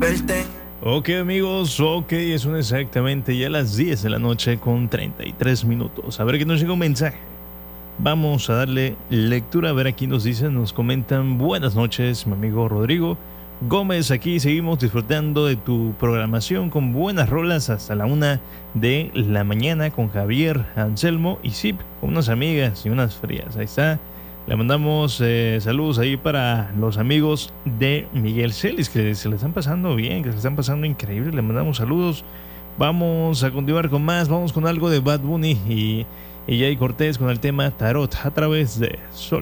Ok amigos, ok, son exactamente ya las 10 de la noche con 33 minutos. A ver que nos llega un mensaje. Vamos a darle lectura, a ver aquí nos dicen, nos comentan: buenas noches, mi amigo Rodrigo Gómez, aquí seguimos disfrutando de tu programación con buenas rolas hasta la 1 de la mañana con Javier, Anselmo y Zip, con unas amigas y unas frías. Ahí está. Le mandamos saludos ahí para los amigos de Miguel Celis, que se le están pasando bien, que se le están pasando increíble. Le mandamos saludos. Vamos a continuar con más. Vamos con algo de Bad Bunny y Jay Cortés con el tema Tarot a través de Sol.